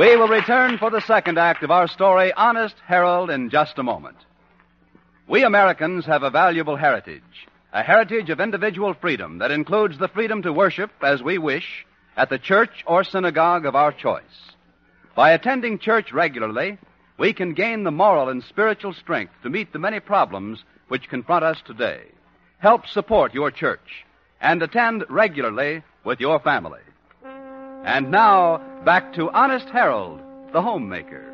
We will return for the second act of our story, Honest Harold, in just a moment. We Americans have a valuable heritage, a heritage of individual freedom that includes the freedom to worship as we wish at the church or synagogue of our choice. By attending church regularly, we can gain the moral and spiritual strength to meet the many problems which confront us today. Help support your church and attend regularly with your family. And now, back to Honest Harold, the homemaker.